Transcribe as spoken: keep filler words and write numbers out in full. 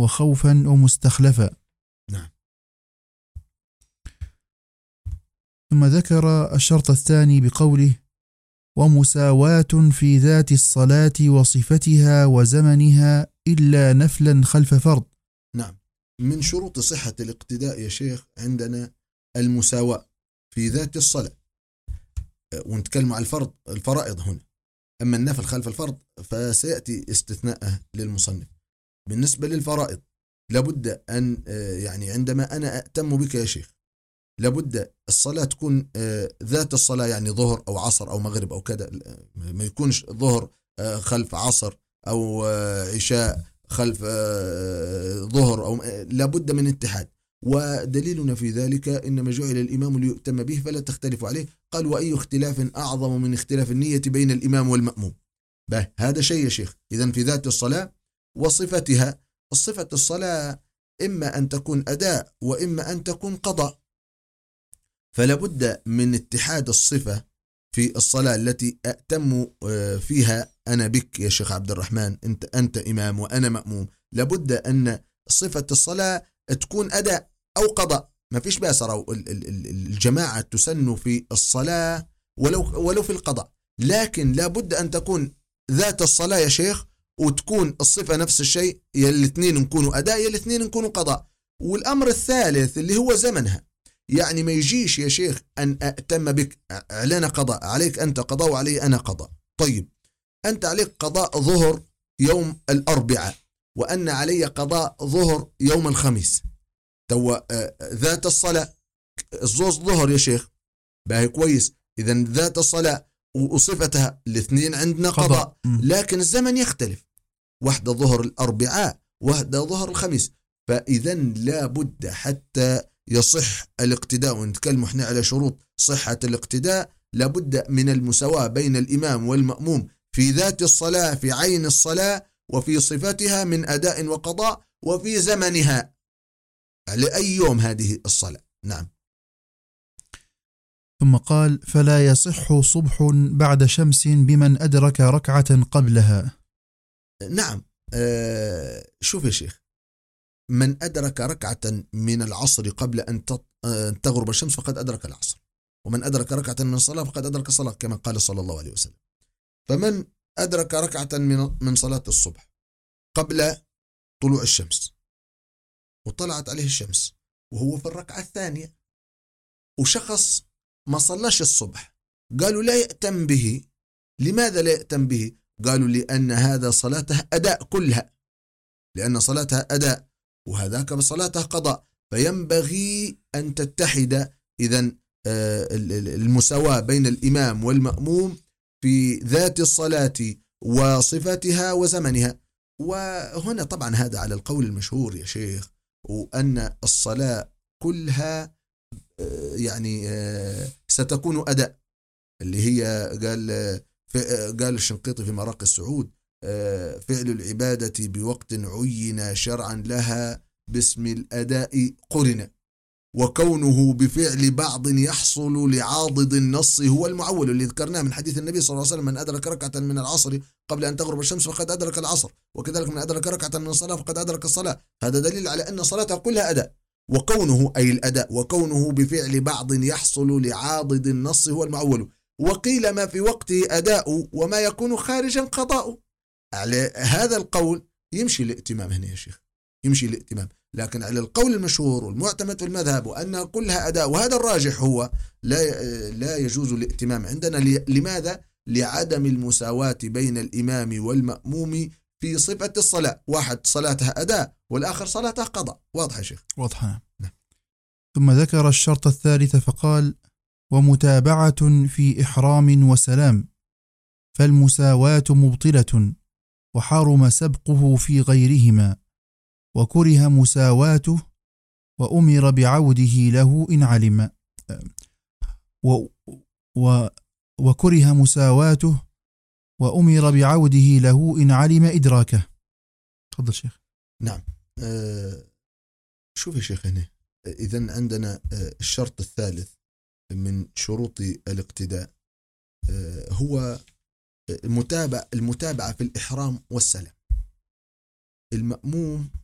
وخوفا ومستخلفا. نعم. ثم ذكر الشرط الثاني بقوله: ومساواة في ذات الصلاة وصفتها وزمنها إلا نفلا خلف فرض. نعم. من شروط صحة الاقتداء يا شيخ عندنا المساواة في ذات الصلاة، ونتكلم عن الفرض الفرائض هنا. أما النفل خلف الفرض فسيأتي استثناءه للمصنف. بالنسبة للفرائض لابد أن يعني عندما أنا أأتم بك يا شيخ لابد الصلاة تكون ذات الصلاة، يعني ظهر أو عصر أو مغرب أو كذا، ما يكونش ظهر خلف عصر أو عشاء خلف ظهر، أو لابد من اتحاد. ودليلنا في ذلك إنما جعل الإمام ليؤتم به فلا تختلف عليه. قال: وأي اختلاف أعظم من اختلاف النية بين الإمام والمأموم. به هذا شيء يا شيخ. إذن في ذات الصلاة وصفتها. الصفة الصلاة إما أن تكون أداء وإما أن تكون قضاء، فلا بد من اتحاد الصفة في الصلاة التي أأتم فيها أنا بك يا شيخ عبد الرحمن، أنت أنت إمام وأنا مأموم. لابد أن صفة الصلاة تكون أداء أو قضاء، ما فيش بأسر. الجماعة تسن في الصلاة ولو ولو في القضاء، لكن لابد أن تكون ذات الصلاة يا شيخ، وتكون الصفة نفس الشيء، يا الاثنين نكونوا أداء يا الاثنين نكونوا قضاء. والأمر الثالث اللي هو زمنها، يعني ما يجيش يا شيخ أن أأتم بك علينا قضاء، عليك أنت قضاء وعلي أنا قضاء. طيب أنت عليك قضاء ظهر يوم الأربعاء وأن علي قضاء ظهر يوم الخميس. تو ذات الصلاة الزوز ظهر يا شيخ، باهي كويس. إذن ذات الصلاة وصفتها الاثنين عندنا قضاء، لكن الزمن يختلف، واحدة ظهر الأربعاء واحدة ظهر الخميس. فإذن لا بد حتى يصح الاقتداء، ونتكلم احنا على شروط صحة الاقتداء، لابد من المساواة بين الإمام والمأموم في ذات الصلاة، في عين الصلاة، وفي صفتها من أداء وقضاء، وفي زمنها لأي يوم هذه الصلاة. نعم. ثم قال: فلا يصح صبح بعد شمس بمن أدرك ركعة قبلها. نعم. آه شوف يا شيخ، من أدرك ركعة من العصر قبل أن تغرب الشمس فقد أدرك العصر، ومن أدرك ركعة من الصلاة فقد أدرك الصلاة، كما قال صلى الله عليه وسلم. فمن أدرك ركعة من من صلاة الصبح قبل طلوع الشمس، وطلعت عليه الشمس وهو في الركعة الثانية، وشخص ما صلاش الصبح، قالوا لا يأتم به. لماذا لا يأتم به؟ قالوا لأن هذا صلاته أداء كلها، لأن صلاتها أداء وهذاك بصلاتها قضاء، فينبغي أن تتحد إذن المساواة بين الإمام والمأموم في ذات الصلاة وصفتها وزمنها. وهنا طبعا هذا على القول المشهور يا شيخ، وأن الصلاة كلها يعني ستكون أداء، اللي هي قال قال الشنقيطي في مراقي السعود: فعل العبادة بوقت عين شرعا لها باسم الأداء قرن، وكونه بفعل بعض يحصل لعاضد النص هو المعول، اللي ذكرناه من حديث النبي صلى الله عليه وسلم: من أدرك ركعة من العصر قبل أن تغرب الشمس فقد أدرك العصر، وكذلك من أدرك ركعة من الصلاة فقد أدرك الصلاة. هذا دليل على أن صلاتها كلها أداء، وكونه أي الأداء وكونه بفعل بعض يحصل لعاضد النص هو المعول. وقيل ما في وقته أداء وما يكون خارجا قضاء. على هذا القول يمشي الائتمام هنا يا شيخ، يمشي الائتمام. لكن على القول المشهور والمعتمد في المذهب وأنها كلها أداء، وهذا الراجح، هو لا لا يجوز الائتمام عندنا. لماذا؟ لعدم المساواة بين الإمام والمأموم في صفة الصلاة، واحد صلاتها أداء والآخر صلاتها قضاء. واضح يا شيخ؟ واضح. ثم ذكر الشرط الثالث فقال: ومتابعة في إحرام وسلام، فالمساواة مبطلة، وحرم سبقه في غيرهما، وكره مساواته، وأمر بعوده له إن علم و و وكره مساواته وأمر بعوده له إن علم إدراكه. تفضل شيخ. نعم. أه شوف يا شيخ هنا، إذن عندنا الشرط الثالث من شروط الاقتداء أه هو المتابعة المتابعة في الإحرام والسلام. المأموم